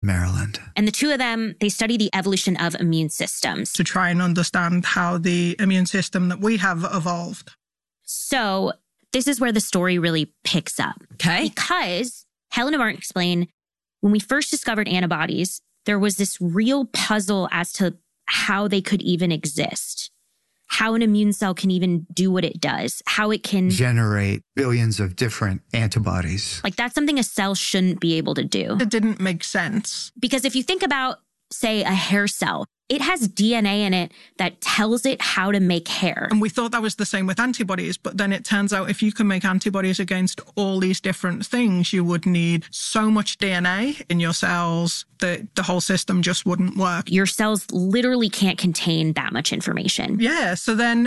Maryland. And the two of them, they study the evolution of immune systems. To try and understand how the immune system that we have evolved. So this is where the story really picks up. Okay. Because Helen and Martin explain, when we first discovered antibodies, there was this real puzzle as to how they could even exist, how an immune cell can even do what it does, how it can generate billions of different antibodies. Like, that's something a cell shouldn't be able to do. It didn't make sense. Because if you think about, say, a hair cell, it has DNA in it that tells it how to make hair. And we thought that was the same with antibodies, but then it turns out if you can make antibodies against all these different things, you would need so much DNA in your cells that the whole system just wouldn't work. Your cells literally can't contain that much information. Yeah. So then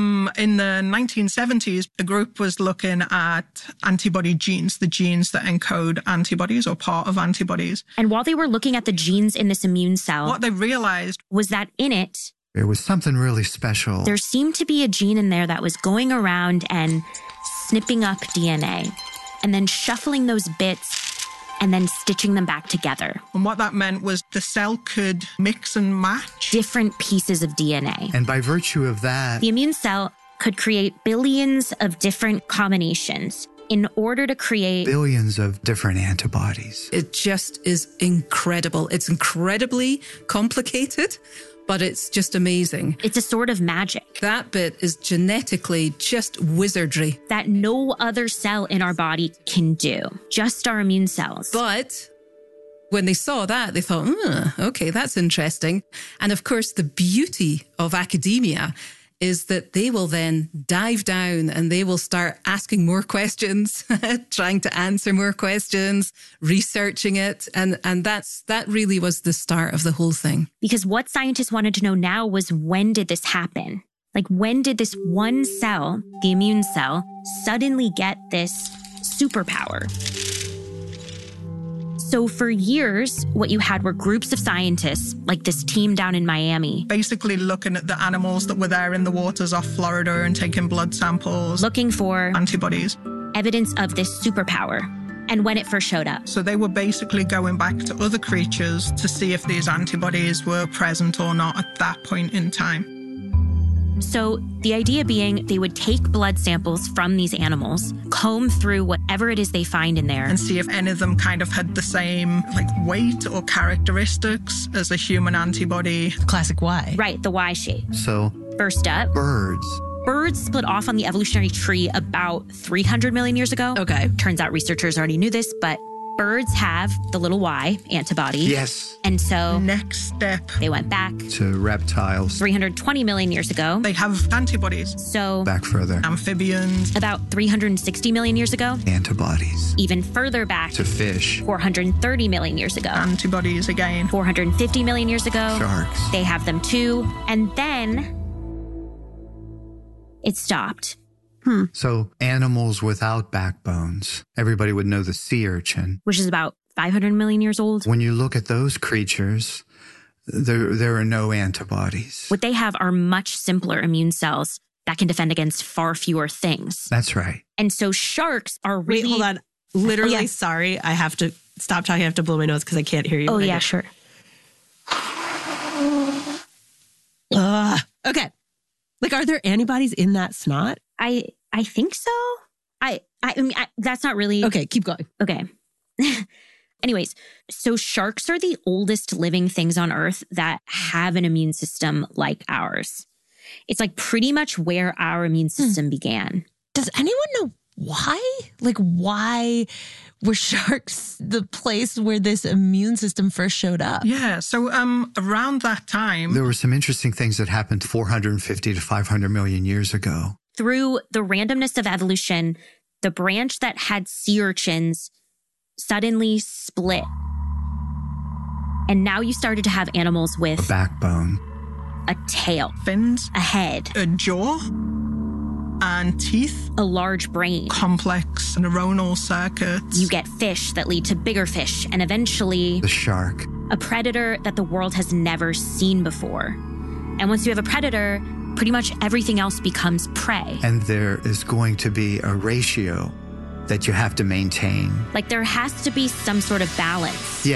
in the 1970s, a group was looking at antibody genes, the genes that encode antibodies or part of antibodies. And while they were looking at the genes in this immune cell, what they realized was that in it, there was something really special. There seemed to be a gene in there that was going around and snipping up DNA and then shuffling those bits and then stitching them back together. And what that meant was the cell could mix and match different pieces of DNA. And by virtue of that, the immune cell could create billions of different combinations in order to create billions of different antibodies. It just is incredible. It's incredibly complicated, but it's just amazing. It's a sort of magic. That bit is genetically just wizardry. That no other cell in our body can do. Just our immune cells. But when they saw that, they thought, okay, that's interesting. And of course, the beauty of academia is that they will then dive down and they will start asking more questions, trying to answer more questions, researching it. And that really was the start of the whole thing. Because what scientists wanted to know now was, when did this happen? Like, when did this one cell, the immune cell, suddenly get this superpower? So for years, what you had were groups of scientists, like this team down in Miami, basically looking at the animals that were there in the waters off Florida and taking blood samples, looking for antibodies, evidence of this superpower, and when it first showed up. So they were basically going back to other creatures to see if these antibodies were present or not at that point in time. So the idea being, they would take blood samples from these animals, comb through whatever it is they find in there, and see if any of them kind of had the same weight or characteristics as a human antibody. Classic Y. Right, the Y shape. So first up, birds. Birds split off on the evolutionary tree about 300 million years ago. Okay. Turns out researchers already knew this, but birds have the little Y antibody. Yes. And so next step, they went back to reptiles. 320 million years ago. They have antibodies. So back further. Amphibians. About 360 million years ago. Antibodies. Even further back. To fish. 430 million years ago. Antibodies again. 450 million years ago. Sharks. They have them too. And then it stopped. So animals without backbones. Everybody would know the sea urchin, which is about 500 million years old. When you look at those creatures, there are no antibodies. What they have are much simpler immune cells that can defend against far fewer things. That's right. And so sharks are really... Wait, hold on. Literally, sorry. I have to stop talking. I have to blow my nose because I can't hear you. Oh, yeah, sure. Okay. Are there antibodies in that snot? I think so. I mean, that's not really... Okay, keep going. Okay. Anyways, so sharks are the oldest living things on Earth that have an immune system like ours. It's pretty much where our immune system began. Does anyone know why? Why were sharks the place where this immune system first showed up? Yeah, so around that time... There were some interesting things that happened 450 to 500 million years ago. Through the randomness of evolution, the branch that had sea urchins suddenly split. And now you started to have animals with... a backbone. A tail. Fins. A head. A jaw. And teeth. A large brain. Complex neuronal circuits. You get fish that lead to bigger fish, and eventually... the shark. A predator that the world has never seen before. And once you have a predator, pretty much everything else becomes prey. And there is going to be a ratio that you have to maintain. There has to be some sort of balance. Yes.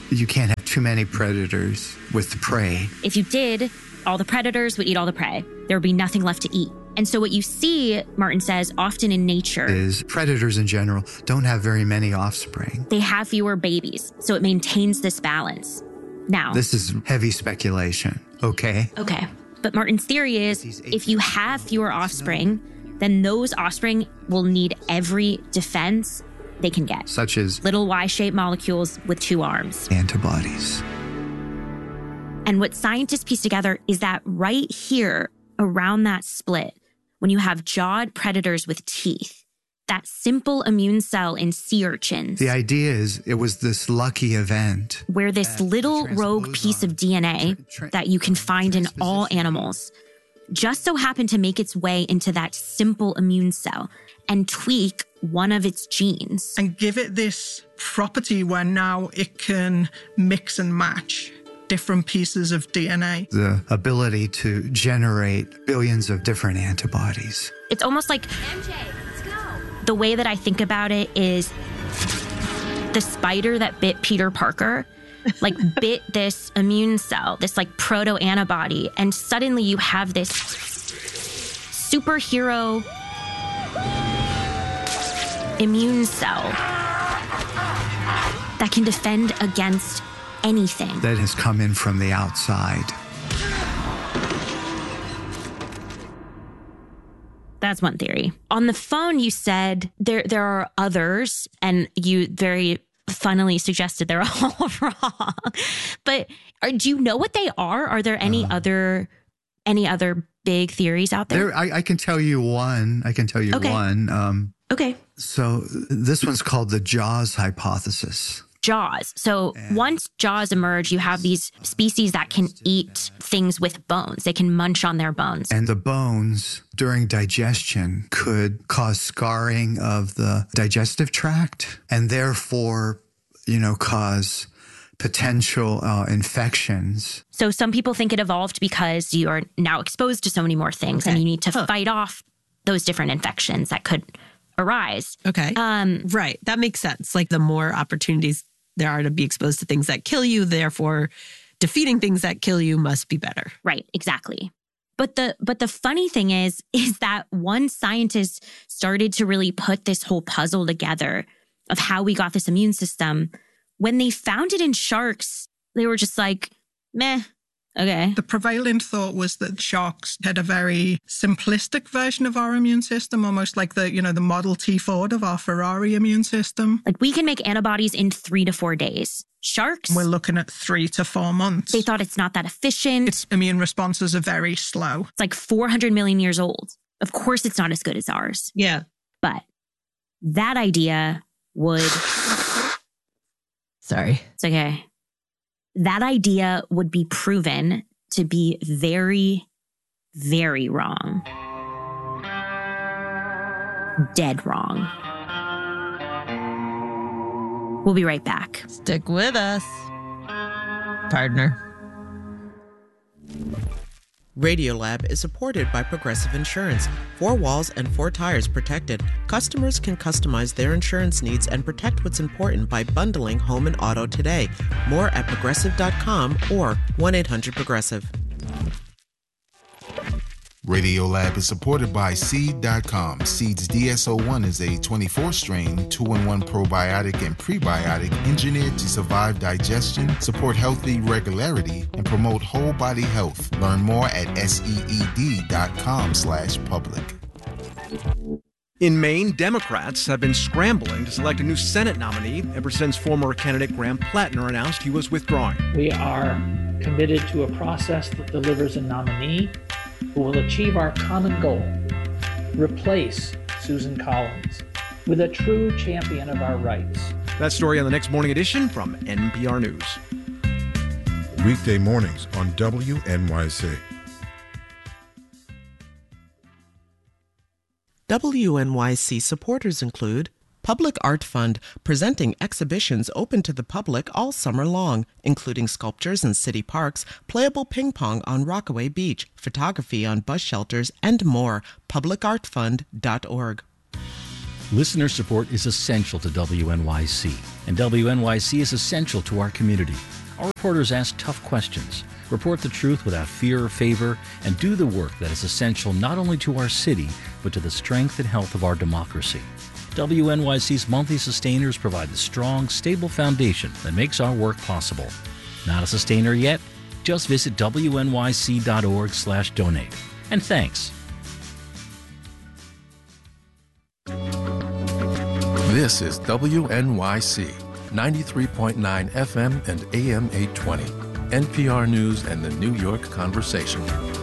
You can't have too many predators with the prey. If you did, all the predators would eat all the prey. There would be nothing left to eat. And so what you see, Martin says, often in nature is predators in general don't have very many offspring. They have fewer babies, so it maintains this balance. Now, this is heavy speculation, okay? Okay. But Martin's theory is if you have fewer offspring, then those offspring will need every defense they can get. Such as little Y-shaped molecules with 2 arms. Antibodies. And what scientists piece together is that right here, around that split, when you have jawed predators with teeth, that simple immune cell in sea urchins. The idea is it was this lucky event where this little rogue piece of DNA that you can find in all animals just so happened to make its way into that simple immune cell and tweak one of its genes. And give it this property where now it can mix and match different pieces of DNA. The ability to generate billions of different antibodies. It's almost like MJ, let's go. The way that I think about it is the spider that bit Peter Parker, like bit this immune cell, this like proto-antibody, and suddenly you have this superhero immune cell that can defend against anything that has come in from the outside. That's one theory. On the phone, you said there are others, and you very funnily suggested they're all wrong. But do you know what they are? Are there any other big theories out there? I can tell you one. Okay. One. Okay. So this one's called the Jaws hypothesis. Jaws. So once jaws emerge, you have these species that can eat things with bones. They can munch on their bones. And the bones during digestion could cause scarring of the digestive tract and therefore, cause potential infections. So some people think it evolved because you are now exposed to so many more things and you need to fight off those different infections that could arise. Okay. Right. That makes sense. Like the more opportunities there are to be exposed to things that kill you, therefore defeating things that kill you must be better. Right. Exactly. But the funny thing is that one scientist started to really put this whole puzzle together of how we got this immune system. When they found it in sharks, they were just like, meh. Okay. The prevailing thought was that sharks had a very simplistic version of our immune system, almost like the Model T Ford of our Ferrari immune system. Like we can make antibodies in 3 to 4 days. Sharks, we're looking at 3 to 4 months. They thought it's not that efficient. Its immune responses are very slow. It's like 400 million years old. Of course, it's not as good as ours. Yeah. But that idea would... Sorry. It's okay. That idea would be proven to be very, very wrong. Dead wrong. We'll be right back. Stick with us, partner. Radiolab is supported by Progressive Insurance. 4 walls and 4 tires protected. Customers can customize their insurance needs and protect what's important by bundling home and auto today. More at progressive.com or 1-800-PROGRESSIVE. Radiolab is supported by Seed.com. Seed's DSO1 is a 24-strain, 2-in-1 probiotic and prebiotic engineered to survive digestion, support healthy regularity, and promote whole body health. Learn more at seed.com/public. In Maine, Democrats have been scrambling to select a new Senate nominee ever since former candidate Graham Plattner announced he was withdrawing. We are committed to a process that delivers a nominee who will achieve our common goal, replace Susan Collins with a true champion of our rights. That story on the next morning edition from NPR News. Weekday mornings on WNYC. WNYC supporters include Public Art Fund, presenting exhibitions open to the public all summer long, including sculptures in city parks, playable ping pong on Rockaway Beach, photography on bus shelters, and more. PublicArtFund.org. Listener support is essential to WNYC, and WNYC is essential to our community. Our reporters ask tough questions, report the truth without fear or favor, and do the work that is essential not only to our city, but to the strength and health of our democracy. WNYC's monthly sustainers provide the strong, stable foundation that makes our work possible. Not a sustainer yet? Just visit wnyc.org/donate. And thanks. This is WNYC, 93.9 FM and AM 820, NPR News and the New York Conversation.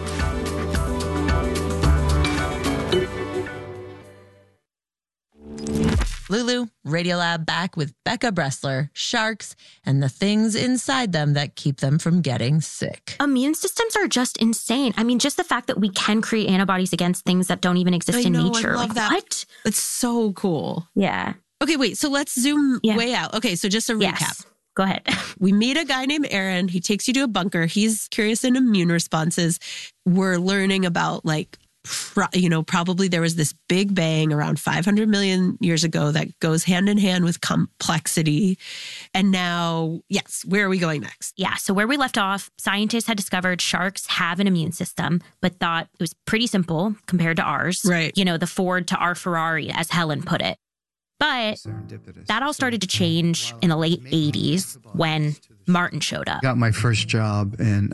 Lulu, Radiolab back with Becca Bressler, sharks, and the things inside them that keep them from getting sick. Immune systems are just insane. I mean, just the fact that we can create antibodies against things that don't even exist in nature. I love like, that. what? It's so cool. Yeah. Okay, wait. So let's zoom way out. Okay, so just a recap. Yes. Go ahead. We meet a guy named Aaron. He takes you to a bunker. He's curious in immune responses. We're learning about probably there was this big bang around 500 million years ago that goes hand in hand with complexity. And now, yes, where are we going next? Yeah. So where we left off, scientists had discovered sharks have an immune system, but thought it was pretty simple compared to ours. Right. You know, the Ford to our Ferrari, as Helen put it. But that all started to change in the late 80s when Martin showed up. Got my first job in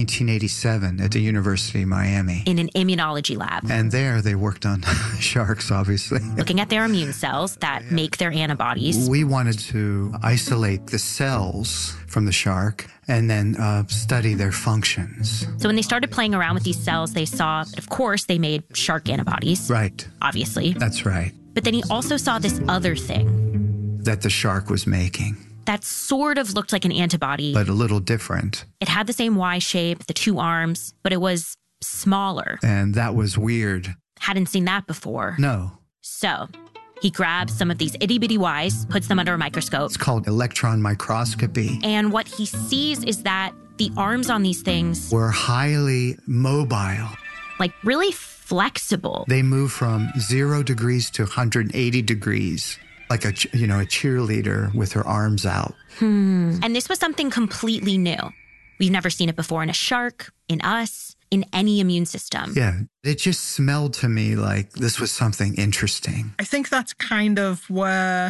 1987 at the University of Miami. In an immunology lab. And there they worked on sharks, obviously. Looking at their immune cells that make their antibodies. We wanted to isolate the cells from the shark and then study their functions. So when they started playing around with these cells, they saw that, of course, they made shark antibodies. Right. Obviously. That's right. But then he also saw this other thing. That the shark was making. That sort of looked like an antibody. But a little different. It had the same Y shape, the two arms, but it was smaller. And that was weird. Hadn't seen that before. No. So he grabs some of these itty-bitty Ys, puts them under a microscope. It's called electron microscopy. And what he sees is that the arms on these things were highly mobile. Like really flexible. They move from 0 degrees to 180 degrees. Like a cheerleader with her arms out. And this was something completely new. We've never seen it before in a shark, in us, in any immune system. Yeah, it just smelled to me like this was something interesting. I think that's kind of where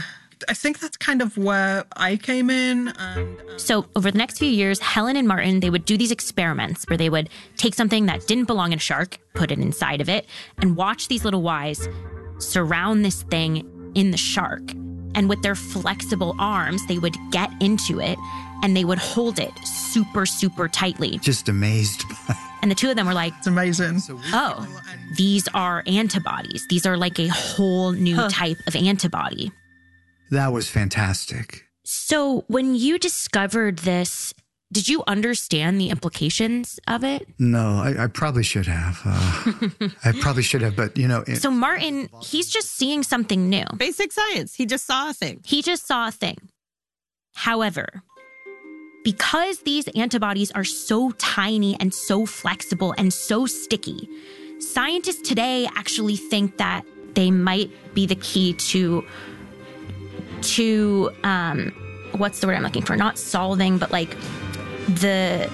I came in. So over the next few years, Helen and Martin, they would do these experiments where they would take something that didn't belong in a shark, put it inside of it, and watch these little Ys surround this thing in the shark. And with their flexible arms, they would get into it and they would hold it super, super tightly. Just amazed by it. And the two of them were like, it's amazing. Oh, these are antibodies. These are like a whole new type of antibody. That was fantastic. So when you discovered this, did you understand the implications of it? No, I probably should have. I probably should have, but So Martin, he's just seeing something new. Basic science. He just saw a thing. However, because these antibodies are so tiny and so flexible and so sticky, scientists today actually think that they might be the key to what's the word I'm looking for? Not solving, but like the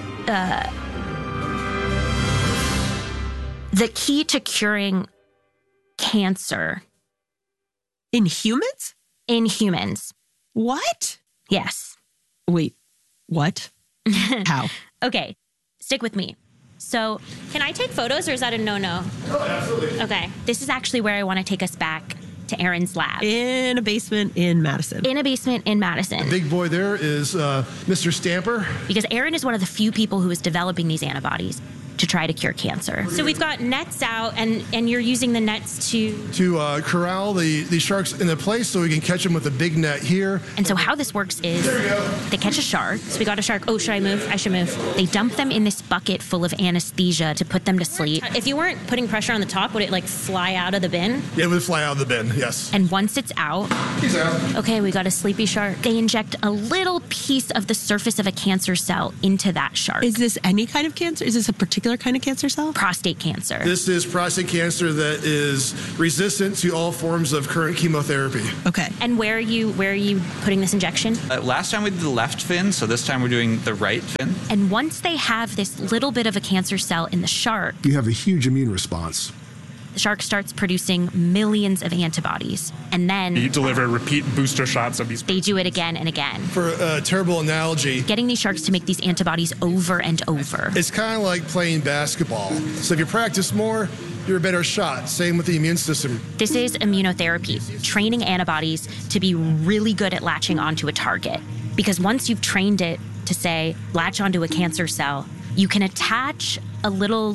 key to curing cancer. In humans? In humans. What? Yes. Wait, what? How? Okay, stick with me. So, can I take photos or is that a no-no? Oh, absolutely. Okay, this is actually where I want to take us back to Aaron's lab. In a basement in Madison. The big boy there is Mr. Stamper. Because Aaron is one of the few people who is developing these antibodies to try to cure cancer. So we've got nets out, and you're using the nets to corral the sharks in the place so we can catch them with a big net here. And so how this works is they catch a shark. So we got a shark. Oh, should I move? I should move. They dump them in this bucket full of anesthesia to put them to sleep. If you weren't putting pressure on the top, would it like fly out of the bin? Yeah, it would fly out of the bin, yes. And once it's out, he's out. Okay, we got a sleepy shark. They inject a little piece of the surface of a cancer cell into that shark. Is this any kind of cancer? Is this a particular particular kind of cancer cell? Prostate cancer. This is prostate cancer that is resistant to all forms of current chemotherapy. Okay. And where are you putting this injection? Last time we did the left fin, so this time we're doing the right fin. And once they have this little bit of a cancer cell in the shark, You have a huge immune response. the shark starts producing millions of antibodies. And then You deliver repeat booster shots of these. they do it again and again. For a terrible analogy, Getting these sharks to make these antibodies over and over. it's kind of like playing basketball. So if you practice more, you're a better shot. Same with the immune system. This is immunotherapy, training antibodies to be really good at latching onto a target. Because once you've trained it to, say, latch onto a cancer cell, you can attach a little,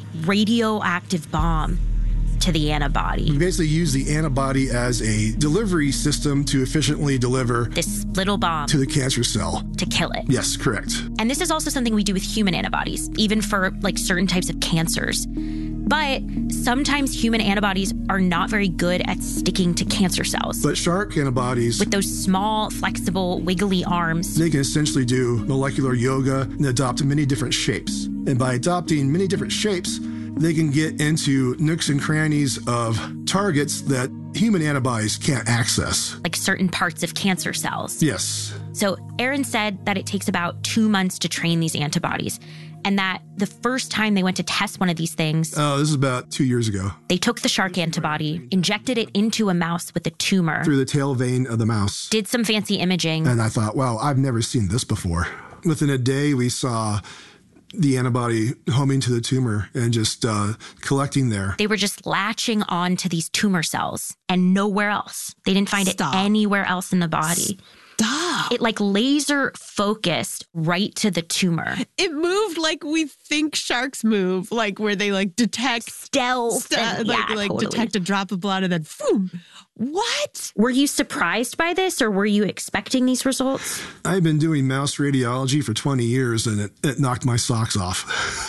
radioactive bomb to the antibody. We basically use the antibody as a delivery system to efficiently deliver This little bomb to the cancer cell. to kill it. Yes, correct. And this is also something we do with human antibodies, even for certain types of cancers. But sometimes human antibodies are not very good at sticking to cancer cells. But shark antibodies, With those small, flexible, wiggly arms, they can essentially do molecular yoga and adopt many different shapes. And by adopting many different shapes, they can get into nooks and crannies of targets that human antibodies can't access. like certain parts of cancer cells. Yes. So Aaron said that it takes about 2 months to train these antibodies, and that the first time they went to test one of these things, Oh, this is about 2 years ago. they took the shark antibody, injected it into a mouse with a tumor, Through the tail vein of the mouse. did some fancy imaging. And I thought, wow, I've never seen this before. Within a day, we saw the antibody homing to the tumor and just collecting there. They were just latching on to these tumor cells and nowhere else. They didn't find it anywhere else in the body. Stop. It laser focused right to the tumor. It moved like we think sharks move, where they detect stealth, totally. detect a drop of blood and then boom. What? Were you surprised by this, or were you expecting these results? I've been doing mouse radiology for 20 years and it knocked my socks off.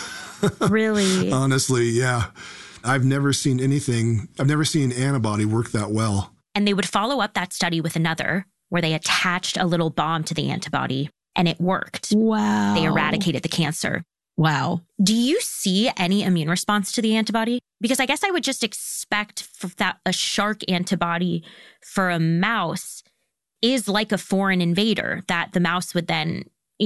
Really? Honestly, yeah. I've never seen an antibody work that well. And they would follow up that study with another where they attached a little bomb to the antibody, and it worked. Wow. They eradicated the cancer. Wow. Do you see any immune response to the antibody? Because I guess I would just expect that a shark antibody for a mouse is like a foreign invader that the mouse would then,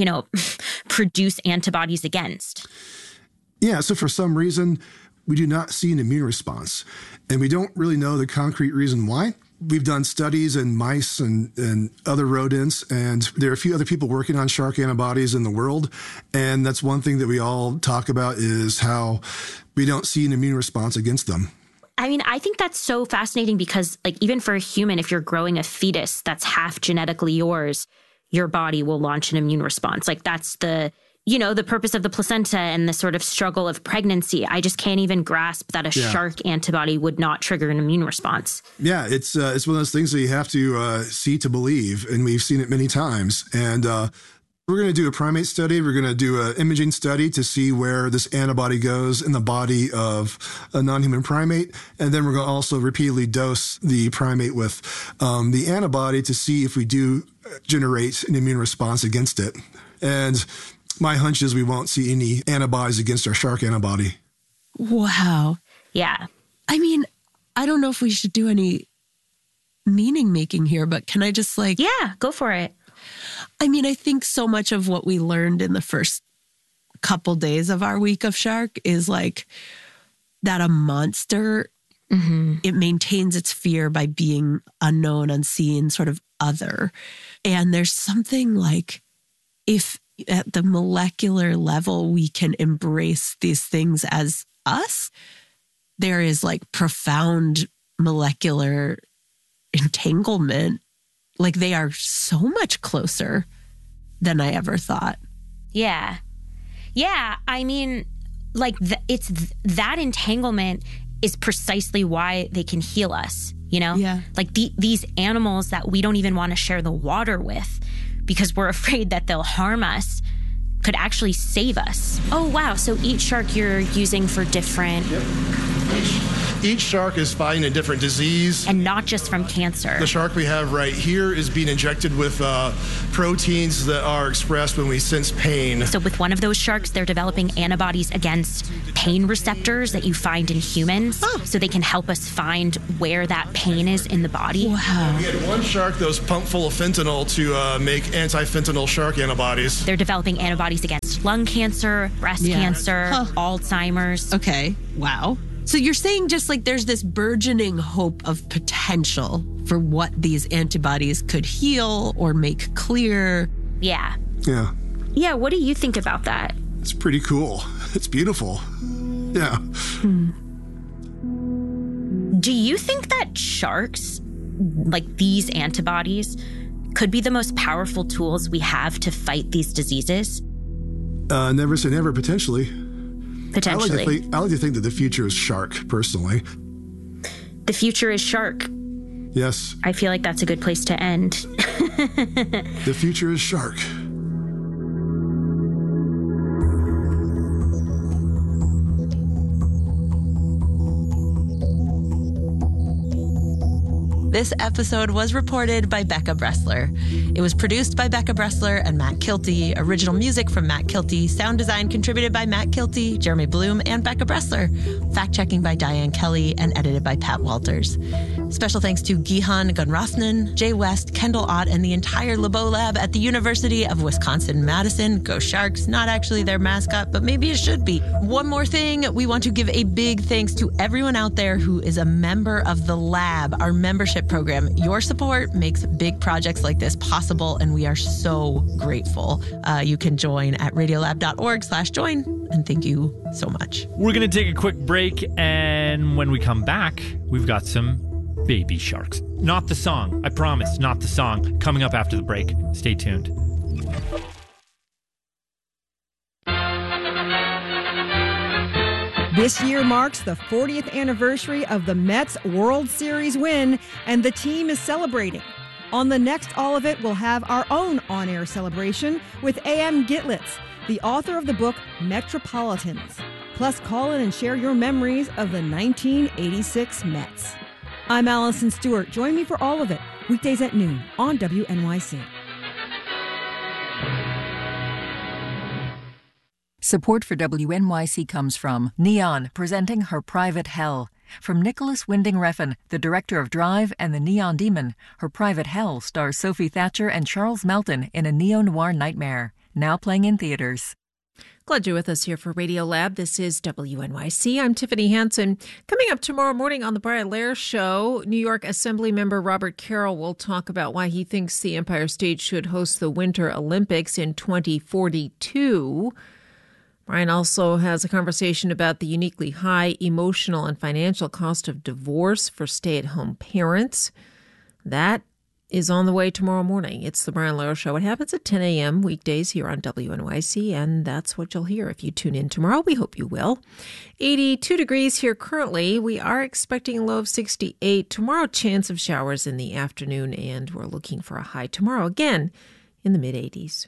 produce antibodies against. Yeah, so for some reason, we do not see an immune response. And we don't really know the concrete reason why. We've done studies in mice and other rodents, and there are a few other people working on shark antibodies in the world. And that's one thing that we all talk about is how we don't see an immune response against them. I mean, I think that's so fascinating because, even for a human, if you're growing a fetus that's half genetically yours, your body will launch an immune response. That's the purpose of the placenta and the sort of struggle of pregnancy. I just can't even grasp that a shark antibody would not trigger an immune response. Yeah, it's one of those things that you have to see to believe, and we've seen it many times. And we're going to do a primate study. We're going to do an imaging study to see where this antibody goes in the body of a non-human primate. And then we're going to also repeatedly dose the primate with the antibody to see if we do generate an immune response against it. And my hunch is we won't see any antibodies against our shark antibody. Wow. Yeah. I mean, I don't know if we should do any meaning making here, but can I just Yeah, go for it. I mean, I think so much of what we learned in the first couple days of our week of shark is that a monster, it maintains its fear by being unknown, unseen, sort of other. And there's something if at the molecular level we can embrace these things as us, there is profound molecular entanglement. They are so much closer than I ever thought. Yeah. Yeah. I mean, it's that entanglement is precisely why they can heal us, Yeah. These animals that we don't even want to share the water with because we're afraid that they'll harm us could actually save us. Oh, wow. So each shark you're using for different... Each shark is fighting a different disease. And not just from cancer. The shark we have right here is being injected with proteins that are expressed when we sense pain. So with one of those sharks, they're developing antibodies against pain receptors that you find in humans, so they can help us find where that pain is in the body. Wow. We had one shark that was pumped full of fentanyl to make anti-fentanyl shark antibodies. They're developing antibodies against lung cancer, breast cancer, Alzheimer's. Okay, wow. So you're saying just like there's this burgeoning hope of potential for what these antibodies could heal or make clear. Yeah. Yeah. Yeah, what do you think about that? It's pretty cool. It's beautiful. Yeah. Do you think that sharks, like these antibodies, could be the most powerful tools we have to fight these diseases? Never say never, potentially. Potentially. I like to think that the future is shark, personally. The future is shark. Yes. I feel like that's a good place to end. The future is shark. This episode was reported by Becca Bressler. It was produced by Becca Bressler and Matt Kilty. Original music from Matt Kilty. Sound design contributed by Matt Kilty, Jeremy Bloom, and Becca Bressler. Fact-checking by Diane Kelly and edited by Pat Walters. Special thanks to Gihan Gunrosnan, Jay West, Kendall Ott, and the entire LeBeau Lab at the University of Wisconsin-Madison. Go Sharks. Not actually their mascot, but maybe it should be. One more thing. We want to give a big thanks to everyone out there who is a member of the Lab, our membership program. Your support makes big projects like this possible, and we are so grateful. You can join at radiolab.org/join, and thank you so much. We're going to take a quick break, and when we come back, we've got some baby sharks. Not the song, I promise, not the song. Coming up after the break. Stay tuned. This year marks the 40th anniversary of the Mets World Series win, and the team is celebrating. On the next All of It, we'll have our own on-air celebration with A.M. Gitlitz, the author of the book Metropolitans. Plus, call in and share your memories of the 1986 Mets. I'm Allison Stewart. Join me for All of It, weekdays at noon on WNYC. Support for WNYC comes from Neon, presenting Her Private Hell. From Nicholas Winding Refn, the director of Drive and The Neon Demon, Her Private Hell stars Sophie Thatcher and Charles Melton in a neo-noir nightmare. Now playing in theaters. Glad you're with us here for Radio Lab. This is WNYC. I'm Tiffany Hansen. Coming up tomorrow morning on the Brian Lehrer Show, New York Assembly member Robert Carroll will talk about why he thinks the Empire State should host the Winter Olympics in 2042. Brian also has a conversation about the uniquely high emotional and financial cost of divorce for stay-at-home parents. That is on the way tomorrow morning. It's the Brian Lehrer Show. It happens at 10 a.m. weekdays here on WNYC, and that's what you'll hear if you tune in tomorrow. We hope you will. 82 degrees here currently. We are expecting a low of 68. Tomorrow, chance of showers in the afternoon, and we're looking for a high tomorrow again in the mid-80s.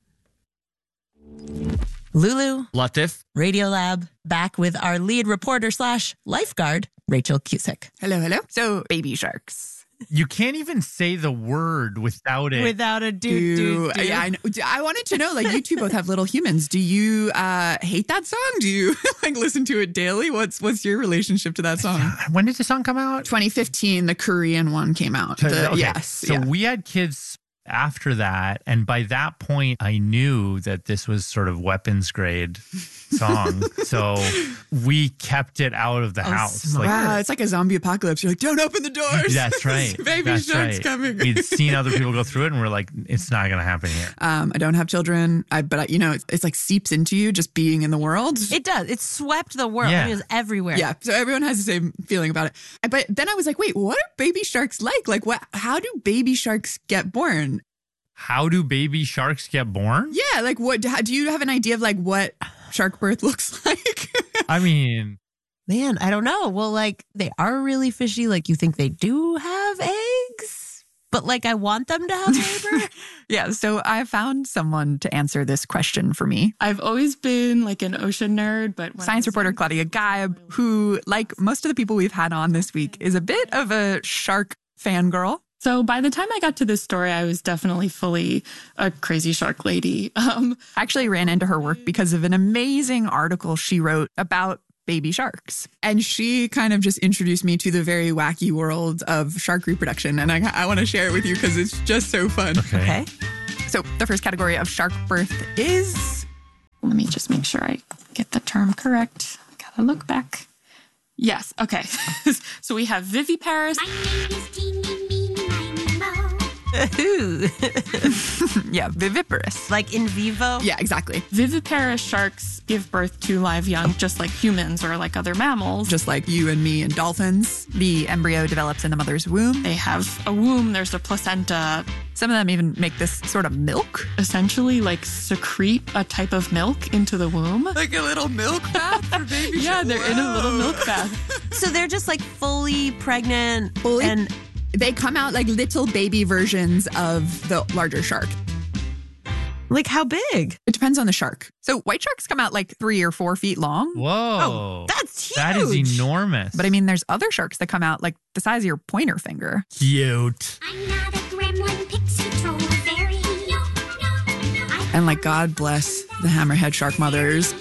Lulu. Latif. Radiolab. Back with our lead reporter / lifeguard, Rachel Cusick. Hello, hello. So, baby sharks. You can't even say the word without it. Without a do. Yeah, I know. I wanted to know, like, you two both have little humans. Do you hate that song? Do you like listen to it daily? What's your relationship to that song? When did the song come out? 2015. The Korean one came out. Yes. So we had kids after that, and by that point I knew that this was sort of weapons grade song, so we kept it out of the house. Wow, it's like a zombie apocalypse. You're like, don't open the doors. That's right. Baby shark's coming. We'd seen other people go through it, and we're like, it's not going to happen here. I don't have children, but it's like seeps into you just being in the world. It does. It swept the world. Yeah. It was everywhere. Yeah, so everyone has the same feeling about it. But then I was like, wait, what are baby sharks like? Like, what? How do baby sharks get born? How do baby sharks get born? Yeah, like what? Do you have an idea of like what shark birth looks like? I mean, man, I don't know. Well, like they are really fishy. Like you think they do have eggs? but like I want them to have labor. Yeah, so I found someone to answer this question for me. I've always been like an ocean nerd, but science reporter Claudia Geib, who, like most of the people we've had on this week, is a bit of a shark fangirl. So by the time I got to this story, I was definitely fully a crazy shark lady. I actually ran into her work because of an amazing article she wrote about baby sharks. And she kind of just introduced me to the very wacky world of shark reproduction. And I want to share it with you because it's just so fun. Okay. So the first category of shark birth is... Let me just make sure I get the term correct. Gotta look back. Yes. Okay. So we have viviparous. Yeah, viviparous. Like in vivo? Yeah, exactly. Viviparous sharks give birth to live young, just like humans or like other mammals. Just like you and me and dolphins. The embryo develops in the mother's womb. They have a womb, there's a placenta. Some of them even make this sort of milk. Essentially like secrete a type of milk into the womb. Like a little milk bath for baby Yeah, they're in a little milk bath. So they're just like fully pregnant. And they come out like little baby versions of the larger shark. Like how big? It depends on the shark. So white sharks come out like 3 or 4 feet long. Whoa. Oh, that's huge. That is enormous. But I mean, there's other sharks that come out like the size of your pointer finger. Cute. I'm not a gremlin pixie troll, very no. And like, God bless the hammerhead shark mothers.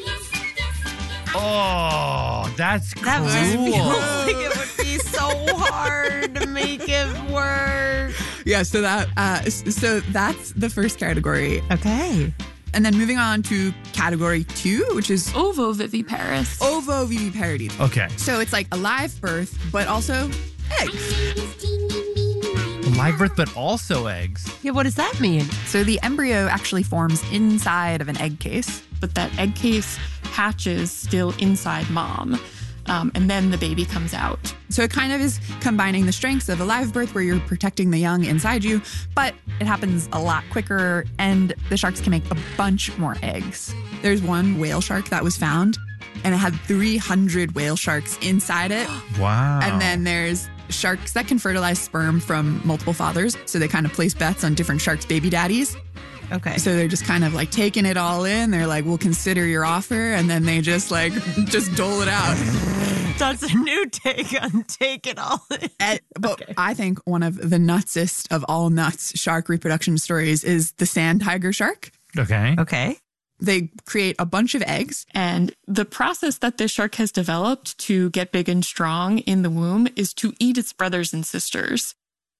Oh, that's cool. That just feels like it would be so hard to make it work. Yeah, so that's the first category. Okay. And then moving on to category 2, which is ovoviviparous. Ovoviviparity. Okay. So it's like a live birth, but also eggs. Live birth, but also eggs. Yeah, what does that mean? So the embryo actually forms inside of an egg case. But that egg case hatches still inside mom. And then the baby comes out. So it kind of is combining the strengths of a live birth where you're protecting the young inside you, but it happens a lot quicker and the sharks can make a bunch more eggs. There's one whale shark that was found and it had 300 whale sharks inside it. Wow. And then there's sharks that can fertilize sperm from multiple fathers. So they kind of place bets on different sharks' baby daddies. Okay. So they're just kind of like taking it all in. They're like, we'll consider your offer. And then they just like, just dole it out. That's a new take on take it all in. But okay. I think one of the nutsest of all nuts shark reproduction stories is the sand tiger shark. Okay. Okay. They create a bunch of eggs. And the process that this shark has developed to get big and strong in the womb is to eat its brothers and sisters.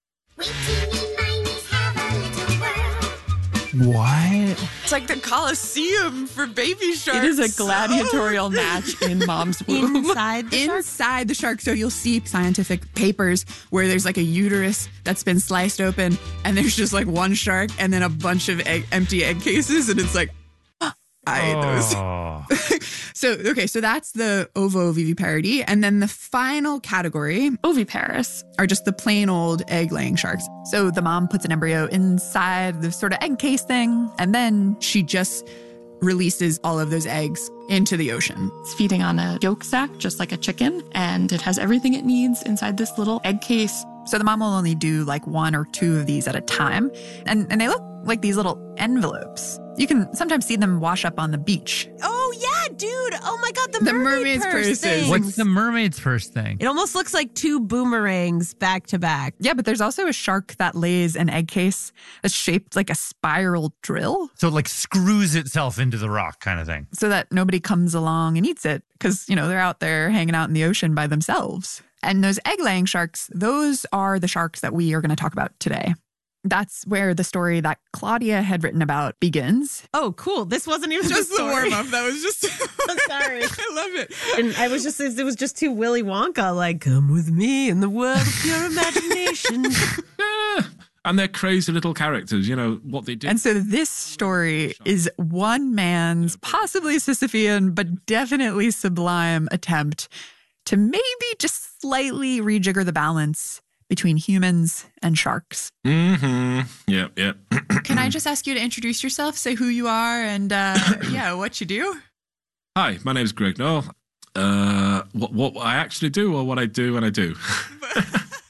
What? It's like the Colosseum for baby sharks. It is a gladiatorial match in mom's womb. Inside the shark. So you'll see scientific papers where there's like a uterus that's been sliced open and there's just like one shark and then a bunch of empty egg cases. And it's like, I ate those. So that's the ovoviviparity. And then the final category, oviparous, are just the plain old egg-laying sharks. So the mom puts an embryo inside the sort of egg case thing, and then she just releases all of those eggs into the ocean. It's feeding on a yolk sac, just like a chicken, and it has everything it needs inside this little egg case. So the mom will only do like 1 or 2 of these at a time. And they look like these little envelopes. You can sometimes see them wash up on the beach. Oh, yeah, dude. Oh, my God. The mermaid's purse thing. What's the mermaid's purse thing? It almost looks like 2 boomerangs back to back. Yeah, but there's also a shark that lays an egg case that's shaped like a spiral drill. So it like screws itself into the rock kind of thing. So that nobody comes along and eats it because, they're out there hanging out in the ocean by themselves. And those egg-laying sharks, those are the sharks that we are going to talk about today. That's where the story that Claudia had written about begins. Oh, cool. This wasn't even just the warm-up. That was just... I'm sorry. I love it. And it was just too Willy Wonka, like, come with me in the world of pure imagination. Yeah. And they're crazy little characters, what they do. And so this story is one man's possibly Sisyphean, but definitely sublime attempt to maybe just slightly rejigger the balance between humans and sharks. Mm-hmm. Yep. Can I just ask you to introduce yourself, say who you are, and what you do? Hi, my name is Greg Noel. What I actually do, or what I do when I do?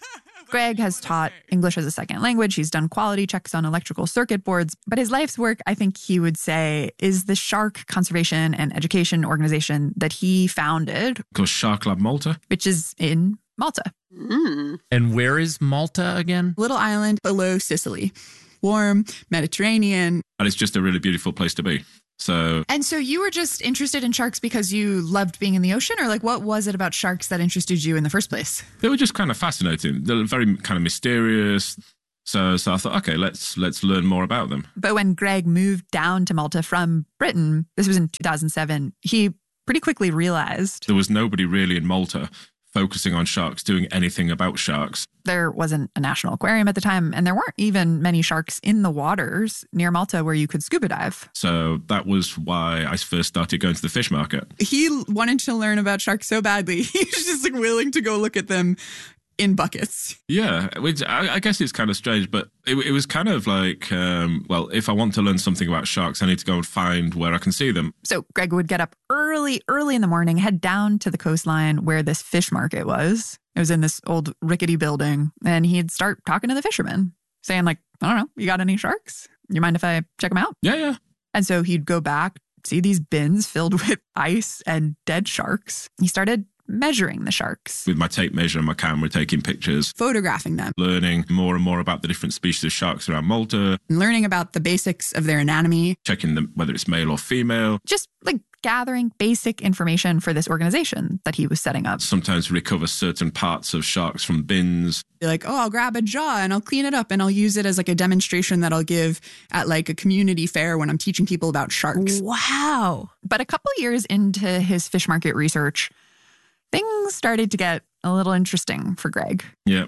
Greg has taught English as a second language. He's done quality checks on electrical circuit boards. But his life's work, I think he would say, is the Shark Conservation and Education Organization that he founded. Called Shark Lab Malta. Which is in Malta. And where is Malta again? Little island below Sicily. Warm, Mediterranean. And it's just a really beautiful place to be. And so you were just interested in sharks because you loved being in the ocean, or like what was it about sharks that interested you in the first place? They were just kind of fascinating. They're very kind of mysterious. So I thought, okay, let's learn more about them. But when Greg moved down to Malta from Britain, this was in 2007, he pretty quickly realized there was nobody really in Malta focusing on sharks, doing anything about sharks. There wasn't a national aquarium at the time, and there weren't even many sharks in the waters near Malta where you could scuba dive. So that was why I first started going to the fish market. He wanted to learn about sharks so badly. He was just like willing to go look at them in buckets. Yeah, which I guess it's kind of strange, but it was kind of like, well, if I want to learn something about sharks, I need to go and find where I can see them. So Greg would get up early in the morning, head down to the coastline where this fish market was. It was in this old rickety building, and he'd start talking to the fishermen, saying like, I don't know, you got any sharks? You mind if I check them out? Yeah. And so he'd go back, see these bins filled with ice and dead sharks. He started measuring the sharks. With my tape measure and my camera, taking pictures. Photographing them. Learning more and more about the different species of sharks around Malta. Learning about the basics of their anatomy. Checking them, whether it's male or female. Just like gathering basic information for this organization that he was setting up. Sometimes recover certain parts of sharks from bins. You're like, oh, I'll grab a jaw and I'll clean it up and I'll use it as like a demonstration that I'll give at like a community fair when I'm teaching people about sharks. Wow. But a couple years into his fish market research, things started to get a little interesting for Greg. Yeah.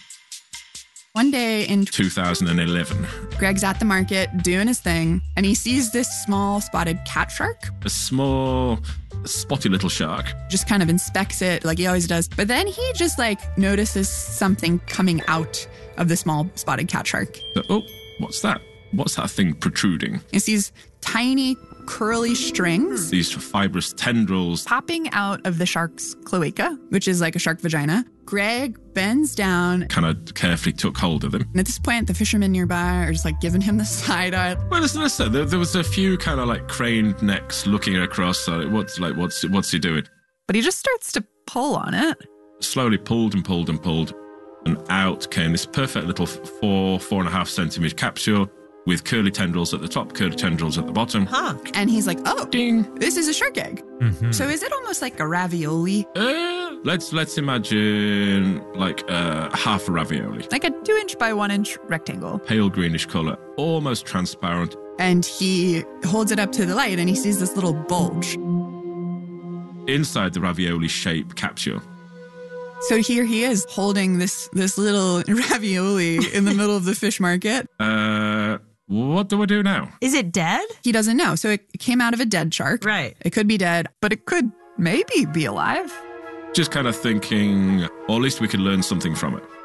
One day in 2011, Greg's at the market doing his thing, and he sees this small spotted cat shark. A small, spotty little shark. Just kind of inspects it like he always does. But then he just like notices something coming out of the small spotted cat shark. Oh, what's that? What's that thing protruding? It's these tiny curly strings. These fibrous tendrils. Popping out of the shark's cloaca, which is like a shark vagina. Greg bends down. Kind of carefully took hold of them. And at this point, the fishermen nearby are just like giving him the side eye. Well, listen, there was a few kind of like craned necks looking across. What's he doing? But he just starts to pull on it. Slowly pulled and pulled and pulled. And out came this perfect little 4.5 centimeter capsule. With curly tendrils at the top, curly tendrils at the bottom. And he's like, oh, ding, this is a shark egg. Mm-hmm. So is it almost like a ravioli? Let's imagine like half a ravioli. Like a 2-inch by 1-inch rectangle. Pale greenish color, almost transparent. And he holds it up to the light and he sees this little bulge. Inside the ravioli shaped capsule. So here he is holding this little ravioli in the middle of the fish market. What do I do now? Is it dead? He doesn't know. So it came out of a dead shark. Right. It could be dead, but it could maybe be alive. Just kind of thinking, or at least we could learn something from it.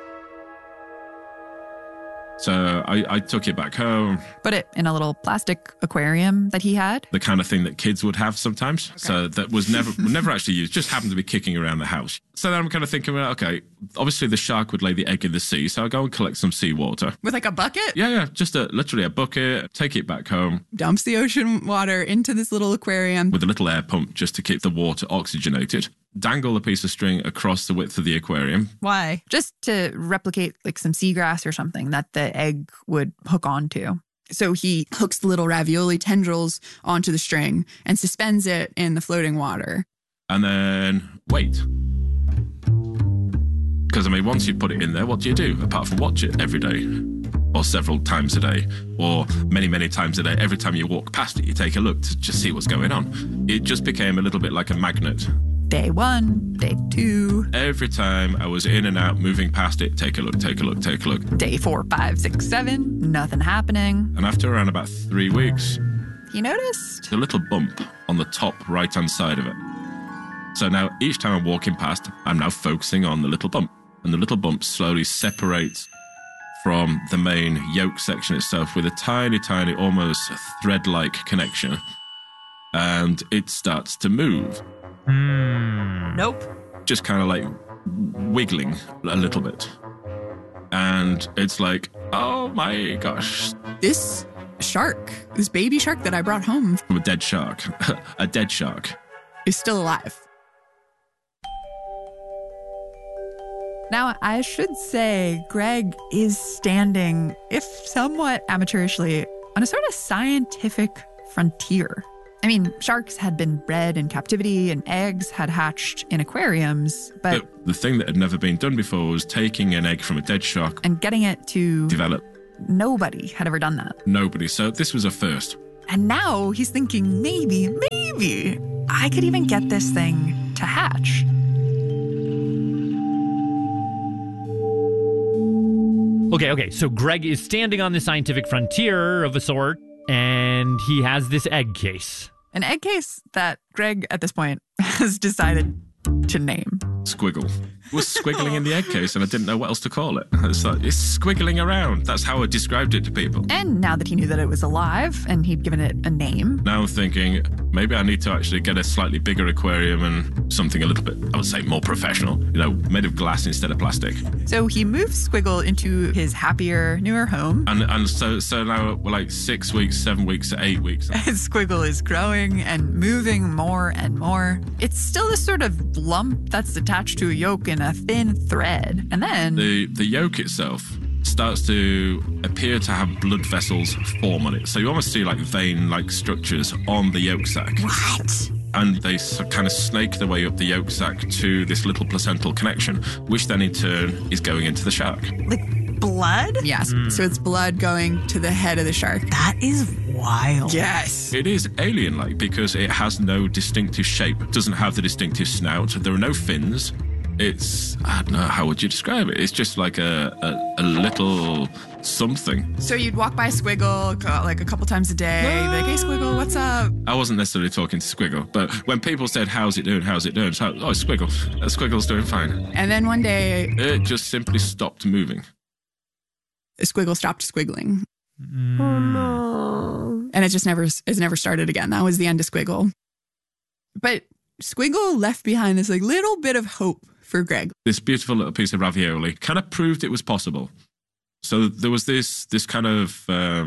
So I took it back home. Put it in a little plastic aquarium that he had. The kind of thing that kids would have sometimes. Okay. So that was never actually used, just happened to be kicking around the house. So then I'm kind of thinking, well, okay, obviously the shark would lay the egg in the sea. So I go and collect some seawater. With like a bucket? Yeah. Just literally a bucket, take it back home. Dumps the ocean water into this little aquarium. With a little air pump just to keep the water oxygenated. Dangle a piece of string across the width of the aquarium. Why? Just to replicate like some seagrass or something that the egg would hook onto. So he hooks the little ravioli tendrils onto the string and suspends it in the floating water. And then wait. Because, I mean, once you put it in there, what do you do? Apart from watch it every day. Or several times a day. Or many, many times a day. Every time you walk past it, you take a look to just see what's going on. It just became a little bit like a magnet. Day 1, day 2. Every time I was in and out, moving past it, take a look. Day 4, 5, 6, 7, nothing happening. And after around about 3 weeks, he noticed a little bump on the top right-hand side of it. So now each time I'm walking past, I'm now focusing on the little bump. And the little bump slowly separates from the main yolk section itself with a tiny, tiny, almost thread-like connection. And it starts to move. Nope. Just kind of like wiggling a little bit. And it's like, oh my gosh. This shark, this baby shark that I brought home From a dead shark. A dead shark. is still alive. Now, I should say Greg is standing, if somewhat amateurishly, on a sort of scientific frontier. I mean, sharks had been bred in captivity and eggs had hatched in aquariums, but The thing that had never been done before was taking an egg from a dead shark, and getting it to develop. Nobody had ever done that. Nobody. So this was a first. And now he's thinking, maybe I could even get this thing to hatch. Okay. So Greg is standing on the scientific frontier of a sort, and he has this egg case. An egg case that Greg, at this point, has decided to name. Squiggle. It was squiggling in the egg case, and I didn't know what else to call it. It's like, it's squiggling around. That's how I described it to people. And now that he knew that it was alive and he'd given it a name. Now I'm thinking, maybe I need to actually get a slightly bigger aquarium and something a little bit, I would say, more professional. Made of glass instead of plastic. So he moves Squiggle into his happier, newer home. And so now we're like 6 weeks, 7 weeks, 8 weeks. And Squiggle is growing and moving more and more. It's still this sort of lump that's attached to a yolk in a thin thread. And then the yolk itself starts to appear to have blood vessels form on it. So you almost see like vein-like structures on the yolk sac. What? And they kind of snake their way up the yolk sac to this little placental connection, which then in turn is going into the shark. Like blood? Yes. So it's blood going to the head of the shark. That is wild. Yes. It is alien-like because it has no distinctive shape. It doesn't have the distinctive snout. There are no fins. It's, I don't know, how would you describe it? It's just like a little something. So you'd walk by Squiggle like a couple times a day. Like, hey, Squiggle, what's up? I wasn't necessarily talking to Squiggle, but when people said, how's it doing? It's like, oh, Squiggle. Squiggle's doing fine. And then one day, it just simply stopped moving. Squiggle stopped squiggling. Oh, no. And it's never started again. That was the end of Squiggle. But Squiggle left behind this like little bit of hope for Greg. This beautiful little piece of ravioli kind of proved it was possible. So there was this kind of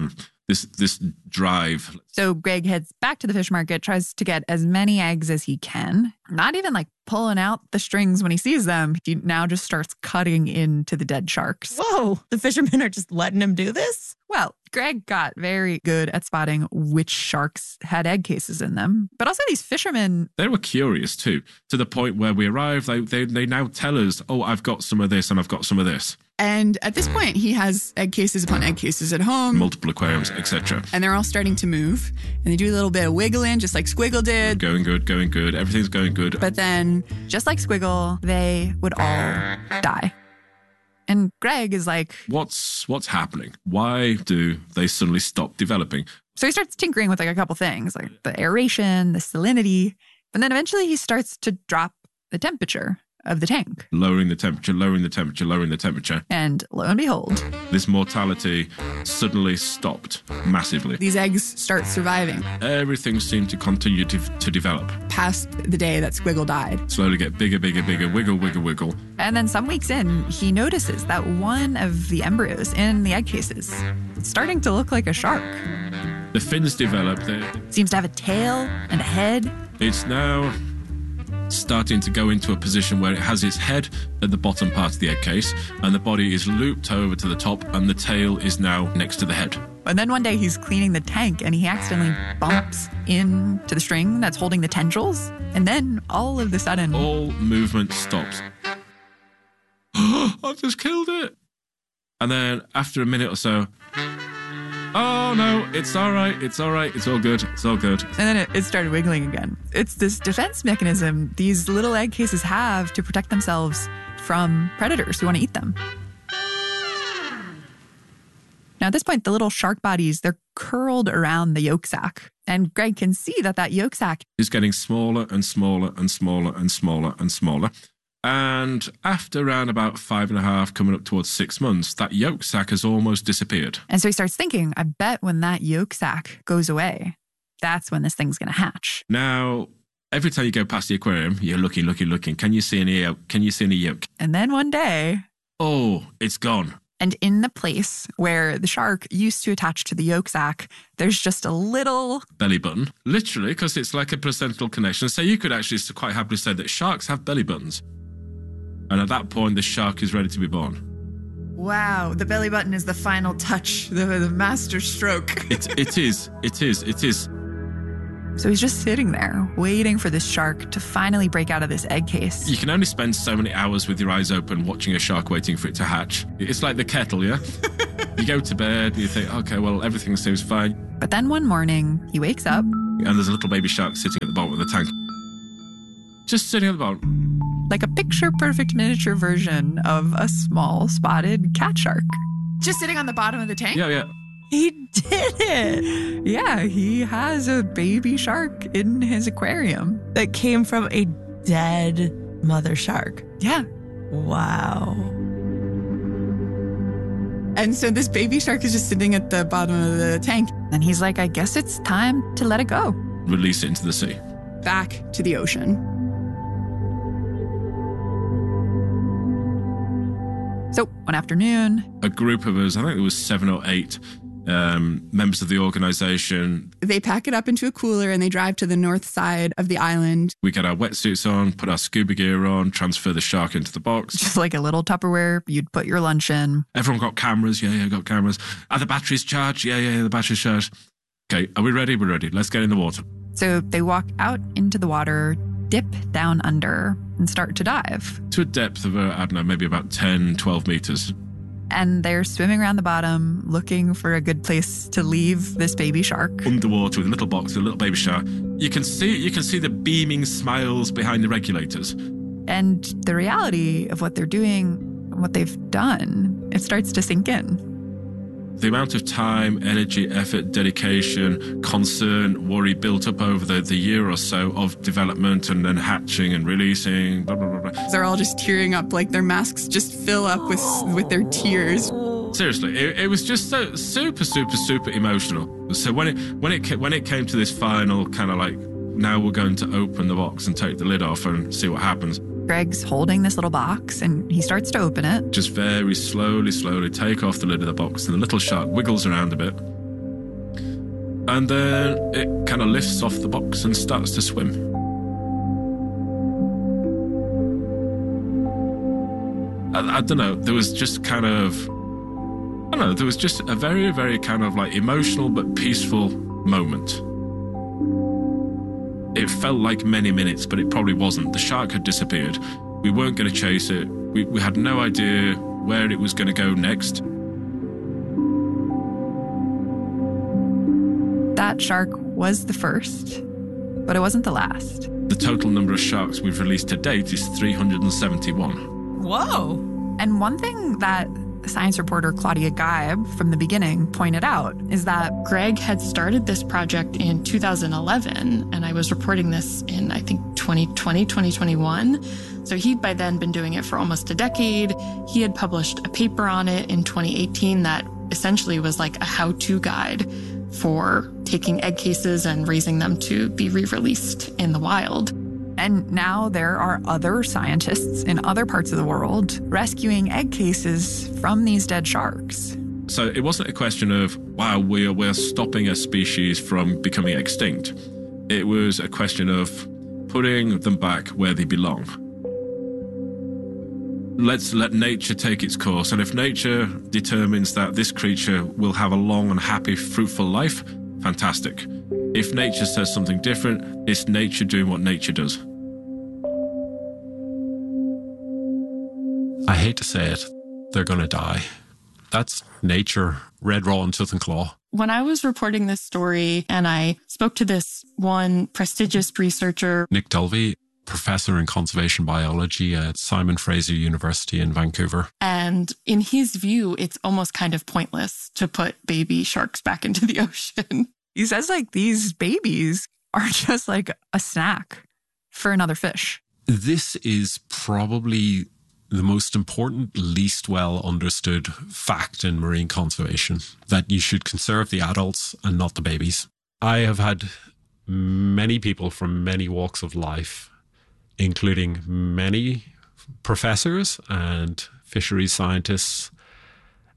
this drive. So Greg heads back to the fish market, tries to get as many eggs as he can. Not even like pulling out the strings when he sees them. He now just starts cutting into the dead sharks. Whoa, the fishermen are just letting him do this? Well, Greg got very good at spotting which sharks had egg cases in them. But also these fishermen... They were curious too, to the point where we arrived, they now tell us, oh, I've got some of this and I've got some of this. And at this point, he has egg cases upon egg cases at home. Multiple aquariums, etc. And they're all starting to move. And they do a little bit of wiggling, just like Squiggle did. Going good. Everything's going good. But then, just like Squiggle, they would all die. And Greg is like... What's happening? Why do they suddenly stop developing? So he starts tinkering with like a couple things, like the aeration, the salinity. And then eventually he starts to drop the temperature of the tank. Lowering the temperature. And lo and behold, this mortality suddenly stopped massively. These eggs start surviving. Everything seemed to continue to develop. Past the day that Squiggle died. Slowly get bigger, wiggle. And then some weeks in, he notices that one of the embryos in the egg cases is starting to look like a shark. The fins developed. Seems to have a tail and a head. It's now starting to go into a position where it has its head at the bottom part of the egg case and the body is looped over to the top and the tail is now next to the head. And then one day he's cleaning the tank and he accidentally bumps into the string that's holding the tendrils. And then all of a sudden... all movement stops. I've just killed it. And then after a minute or so... oh, no, it's all right. It's all good. And then it started wiggling again. It's this defense mechanism these little egg cases have to protect themselves from predators who want to eat them. Now, at this point, the little shark bodies, they're curled around the yolk sac. And Greg can see that yolk sac is getting smaller and smaller and smaller and smaller and smaller. And after around about 5.5, coming up towards 6 months, that yolk sac has almost disappeared. And so he starts thinking, I bet when that yolk sac goes away, that's when this thing's going to hatch. Now, every time you go past the aquarium, you're looking. Can you see any yolk? And then one day... oh, it's gone. And in the place where the shark used to attach to the yolk sac, there's just a little belly button, literally, because it's like a placental connection. So you could actually quite happily say that sharks have belly buttons. And at that point, the shark is ready to be born. Wow, the belly button is the final touch, the master stroke. It is. So he's just sitting there, waiting for this shark to finally break out of this egg case. You can only spend so many hours with your eyes open watching a shark waiting for it to hatch. It's like the kettle, yeah? You go to bed and you think, okay, well, everything seems fine. But then one morning, he wakes up. And there's a little baby shark sitting at the bottom of the tank. Just sitting at the bottom. Like a picture-perfect miniature version of a small spotted cat shark. Just sitting on the bottom of the tank? Yeah. He did it. Yeah, he has a baby shark in his aquarium. That came from a dead mother shark. Yeah. Wow. And so this baby shark is just sitting at the bottom of the tank. And he's like, I guess it's time to let it go. Release it into the sea. Back to the ocean. So one afternoon, a group of us, I think there was 7 or 8 members of the organization. They pack it up into a cooler and they drive to the north side of the island. We get our wetsuits on, put our scuba gear on, transfer the shark into the box. Just like a little Tupperware you'd put your lunch in. Everyone got cameras. Yeah, got cameras. Are the batteries charged? Yeah, the battery's charged. Okay, are we ready? We're ready. Let's get in the water. So they walk out into the water, dip down under, and start to dive. To a depth of, I don't know, maybe about 10, 12 meters. And they're swimming around the bottom, looking for a good place to leave this baby shark. Underwater with a little box, with a little baby shark. You can see the beaming smiles behind the regulators. And the reality of what they're doing, what they've done, it starts to sink in. The amount of time, energy, effort, dedication, concern, worry built up over the year or so of development and then hatching and releasing, blah, blah, blah, blah. They're all just tearing up, like their masks just fill up with their tears. Seriously, it was just so super emotional. So when it came to this final kind of like, now we're going to open the box and take the lid off and see what happens. Greg's holding this little box and he starts to open it. Just very slowly take off the lid of the box and the little shark wiggles around a bit. And then it kind of lifts off the box and starts to swim. I don't know, there was just kind of, there was just a very, very kind of like emotional but peaceful moment. It felt like many minutes, but it probably wasn't. The shark had disappeared. We weren't going to chase it. We had no idea where it was going to go next. That shark was the first, but it wasn't the last. The total number of sharks we've released to date is 371. Whoa. And one thing that science reporter Claudia Geib from the beginning pointed out is that Greg had started this project in 2011, and I was reporting this in, I think, 2020, 2021. So he'd by then been doing it for almost a decade. He had published a paper on it in 2018 that essentially was like a how-to guide for taking egg cases and raising them to be re-released in the wild. And now there are other scientists in other parts of the world rescuing egg cases from these dead sharks. So it wasn't a question of, wow, we're stopping a species from becoming extinct. It was a question of putting them back where they belong. Let's let nature take its course. And if nature determines that this creature will have a long and happy, fruitful life, fantastic. If nature says something different, it's nature doing what nature does. I hate to say it, they're going to die. That's nature, red, raw, and tooth and claw. When I was reporting this story and I spoke to this one prestigious researcher, Nick Dulvey, professor in conservation biology at Simon Fraser University in Vancouver. And in his view, it's almost kind of pointless to put baby sharks back into the ocean. He says like these babies are just like a snack for another fish. This is probably the most important, least well understood fact in marine conservation, that you should conserve the adults and not the babies. I have had many people from many walks of life, including many professors and fisheries scientists,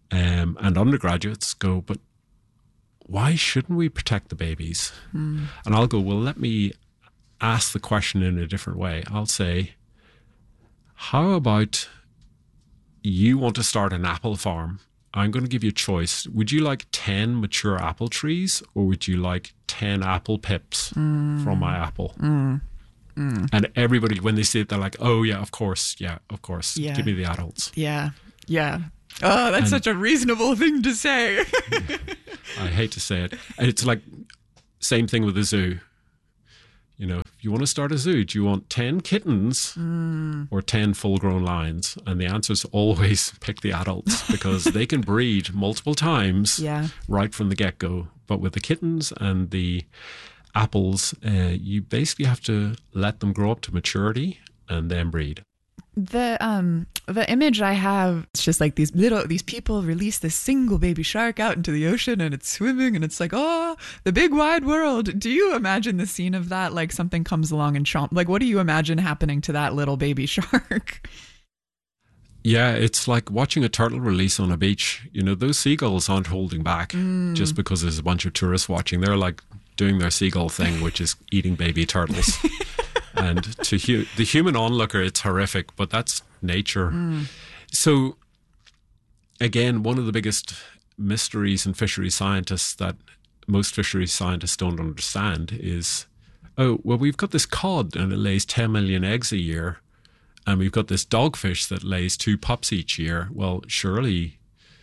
and undergraduates go, but why shouldn't we protect the babies? And I'll go, well, let me ask the question in a different way. I'll say, how about you want to start an apple farm? I'm going to give you a choice. Would you like 10 mature apple trees, or would you like 10 apple pips from my apple? And everybody, when they see it, they're like, oh, yeah, of course. Yeah, of course. Yeah. Give me the adults. Yeah. Oh, that's such a reasonable thing to say. I hate to say it. And it's like, same thing with the zoo. You know, if you want to start a zoo, do you want 10 kittens or 10 full-grown lions? And the answer is always pick the adults, because they can breed multiple times right from the get-go. But with the kittens and the apples, you basically have to let them grow up to maturity and then breed. The image I have, it's just like these people release this single baby shark out into the ocean, and it's swimming, and it's like, oh, the big wide world. Do you imagine the scene of that? Like something comes along and chomp. Like, what do you imagine happening to that little baby shark? Yeah, it's like watching a turtle release on a beach. You know, those seagulls aren't holding back just because there's a bunch of tourists watching. They're like doing their seagull thing, which is eating baby turtles. And to the human onlooker, it's horrific, but that's nature. So, again, one of the biggest mysteries in fisheries scientists that most fisheries scientists don't understand is, oh, well, we've got this cod and it lays 10 million eggs a year, and we've got this dogfish that lays 2 pups each year. Well, surely,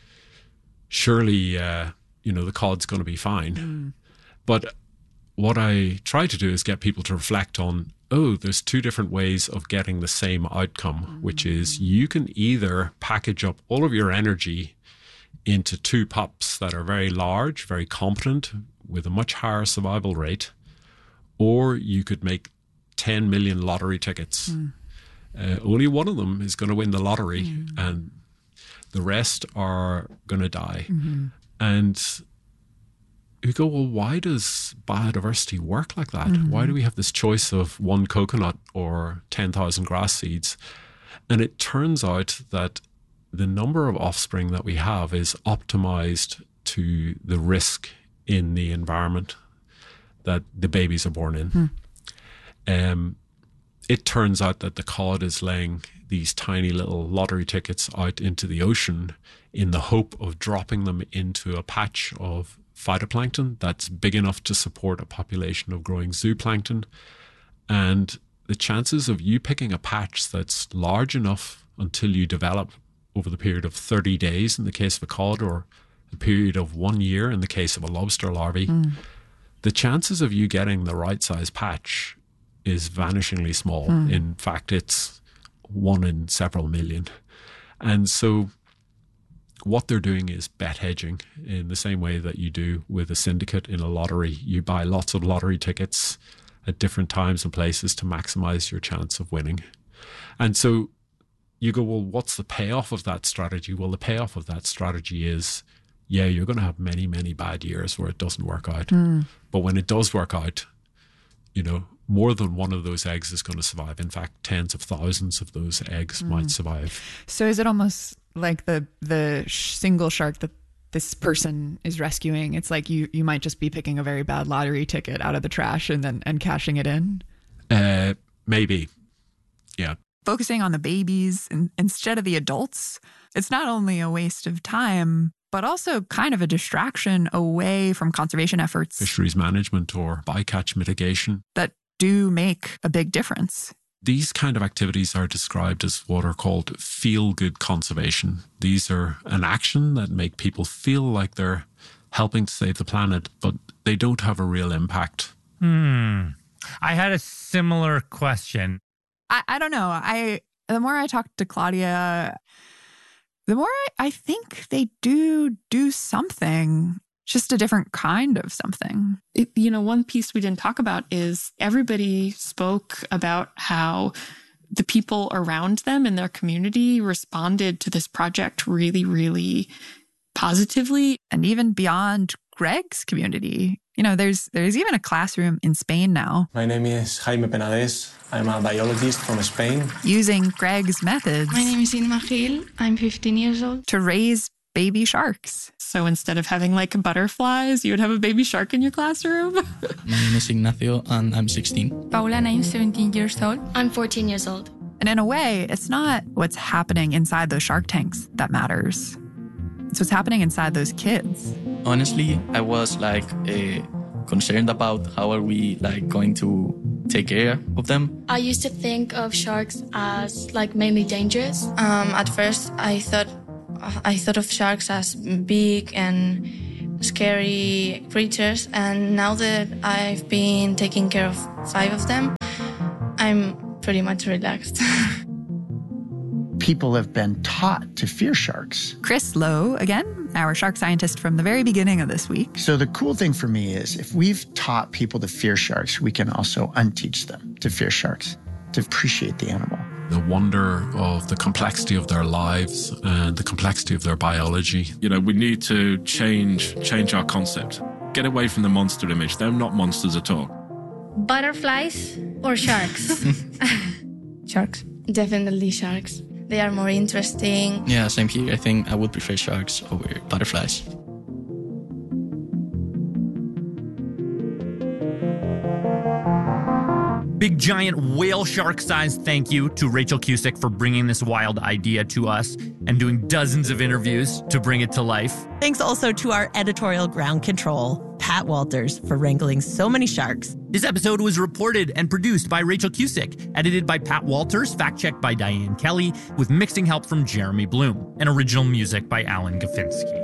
you know, the cod's going to be fine. But what I try to do is get people to reflect on, oh, there's 2 different ways of getting the same outcome, which is you can either package up all of your energy into 2 pups that are very large, very competent, with a much higher survival rate, or you could make 10 million lottery tickets. Only one of them is going to win the lottery, and the rest are going to die. And you go, well, why does biodiversity work like that? Why do we have this choice of 1 coconut or 10,000 grass seeds? And it turns out that the number of offspring that we have is optimized to the risk in the environment that the babies are born in. It turns out that the cod is laying these tiny little lottery tickets out into the ocean in the hope of dropping them into a patch of phytoplankton that's big enough to support a population of growing zooplankton. And the chances of you picking a patch that's large enough until you develop over the period of 30 days in the case of a cod, or a period of 1 year in the case of a lobster larvae, the chances of you getting the right size patch is vanishingly small. In fact, it's 1 in several million. And so what they're doing is bet hedging in the same way that you do with a syndicate in a lottery. You buy lots of lottery tickets at different times and places to maximize your chance of winning. And so you go, well, what's the payoff of that strategy? Well, the payoff of that strategy is, yeah, you're going to have many, many bad years where it doesn't work out. But when it does work out, you know, more than one of those eggs is going to survive. In fact, tens of thousands of those eggs might survive. So is it almost like the single shark that this person is rescuing? It's like you might just be picking a very bad lottery ticket out of the trash and cashing it in? Maybe. Yeah. Focusing on the babies instead of the adults, it's not only a waste of time, but also kind of a distraction away from conservation efforts. Fisheries management or bycatch mitigation. That do make a big difference. These kind of activities are described as what are called feel-good conservation. These are an action that make people feel like they're helping to save the planet, but they don't have a real impact. I had a similar question. I don't know. The more I talk to Claudia, the more I think they do something, just a different kind of something. One piece we didn't talk about is everybody spoke about how the people around them in their community responded to this project really, really positively. And even beyond Greg's community. There's even a classroom in Spain now. My name is Jaime Penades. I'm a biologist from Spain. Using Greg's methods. My name is Inma Gil. I'm 15 years old. To raise baby sharks. So instead of having like butterflies, you would have a baby shark in your classroom? My name is Ignacio and I'm 16. Paula and I'm 17 years old. I'm 14 years old. And in a way, it's not what's happening inside those shark tanks that matters. It's what's happening inside those kids. Honestly, I was concerned about how are we going to take care of them. I used to think of sharks as mainly dangerous. At first, I thought of sharks as big and scary creatures, and now that I've been taking care of 5 of them, I'm pretty much relaxed. People have been taught to fear sharks. Chris Lowe, again, our shark scientist from the very beginning of this week. So the cool thing for me is if we've taught people to fear sharks, we can also unteach them to fear sharks, to appreciate the animal. The wonder of the complexity of their lives and the complexity of their biology. We need to change our concept. Get away from the monster image. They're not monsters at all. Butterflies or sharks? Sharks. Definitely sharks. They are more interesting. Yeah, same here. I think I would prefer sharks over butterflies. Big giant whale shark-sized thank you to Rachel Cusick for bringing this wild idea to us and doing dozens of interviews to bring it to life. Thanks also to our editorial ground control, Pat Walters, for wrangling so many sharks. This episode was reported and produced by Rachel Cusick, edited by Pat Walters, fact-checked by Diane Kelly, with mixing help from Jeremy Bloom, and original music by Alan Gafinsky.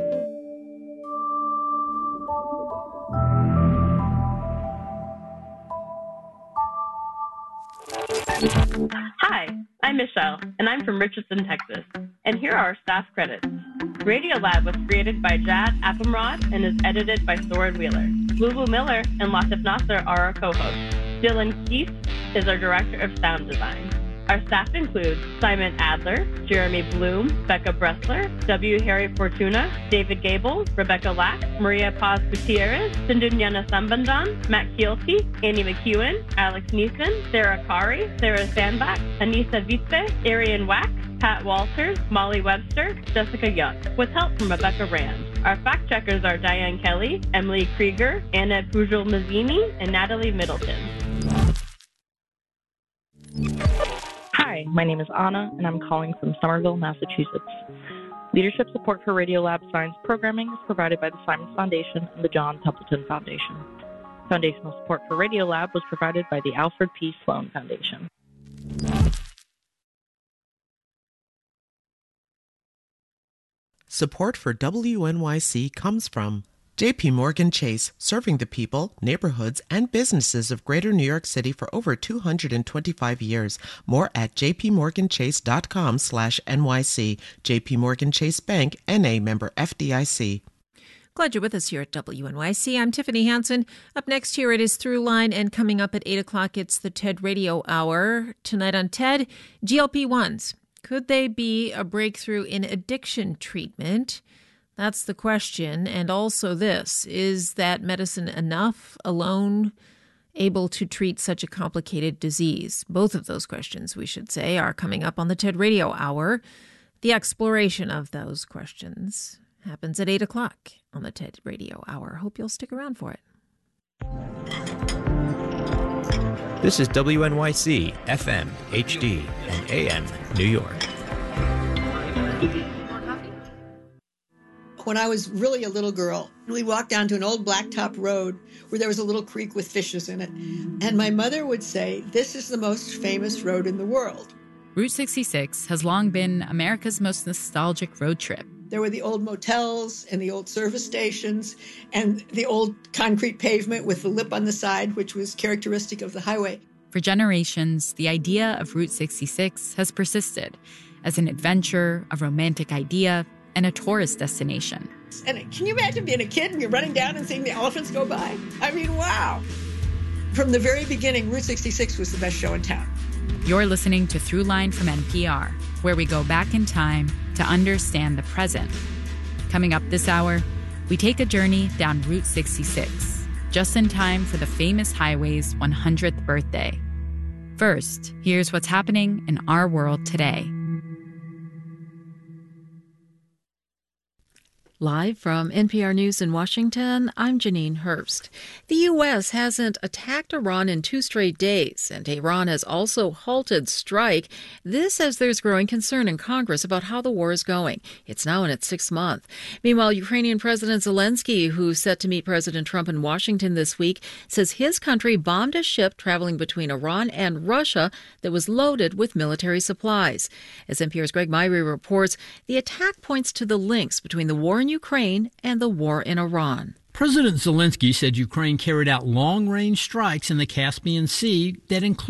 Hi, I'm Michelle, and I'm from Richardson, Texas. And here are our staff credits. Radiolab was created by Jad Appamrod and is edited by Soren Wheeler. Lulu Miller and Latif Nasser are our co-hosts. Dylan Keith is our director of sound design. Our staff includes Simon Adler, Jeremy Bloom, Becca Bressler, W. Harry Fortuna, David Gable, Rebecca Lack, Maria Paz Gutierrez, Sindunyana Sambandan, Matt Kielty, Annie McEwen, Alex Neeson, Sarah Kari, Sarah Sandbach, Anissa Vitze, Arian Wack, Pat Walters, Molly Webster, Jessica Young, with help from Rebecca Rand. Our fact checkers are Diane Kelly, Emily Krieger, Anna Pujol-Mazzini, and Natalie Middleton. Hi, my name is Anna, and I'm calling from Somerville, Massachusetts. Leadership support for Radiolab Science programming is provided by the Simons Foundation and the John Templeton Foundation. Foundational support for Radiolab was provided by the Alfred P. Sloan Foundation. Support for WNYC comes from JP Morgan Chase, serving the people, neighborhoods, and businesses of Greater New York City for over 225 years. More at jpmorganchase.com/NYC. JP Morgan Chase Bank, N.A. member FDIC. Glad you're with us here at WNYC. I'm Tiffany Hansen. Up next here it is Throughline, and coming up at 8 o'clock, it's the TED Radio Hour. Tonight on TED, GLP-1s. Could they be a breakthrough in addiction treatment? That's the question. And also this, is that medicine enough alone able to treat such a complicated disease? Both of those questions, we should say, are coming up on the TED Radio Hour. The exploration of those questions happens at 8 o'clock on the TED Radio Hour. Hope you'll stick around for it. This is WNYC, FM, HD, and AM, New York. When I was really a little girl, we walked down to an old blacktop road where there was a little creek with fishes in it. And my mother would say, "This is the most famous road in the world." Route 66 has long been America's most nostalgic road trip. There were the old motels and the old service stations and the old concrete pavement with the lip on the side, which was characteristic of the highway. For generations, the idea of Route 66 has persisted as an adventure, a romantic idea, and a tourist destination. And can you imagine being a kid and you're running down and seeing the elephants go by? I mean, wow. From the very beginning, Route 66 was the best show in town. You're listening to Throughline from NPR, where we go back in time to understand the present. Coming up this hour, we take a journey down Route 66, just in time for the famous highway's 100th birthday. First, here's what's happening in our world today. Live from NPR News in Washington, I'm Janine Hurst. The U.S. hasn't attacked Iran in 2 straight days, and Iran has also halted strike. This as there's growing concern in Congress about how the war is going. It's now in its 6th month. Meanwhile, Ukrainian President Zelensky, who's set to meet President Trump in Washington this week, says his country bombed a ship traveling between Iran and Russia that was loaded with military supplies. As NPR's Greg Myrie reports, the attack points to the links between the war in Ukraine and the war in Iran. President Zelensky said Ukraine carried out long-range strikes in the Caspian Sea that included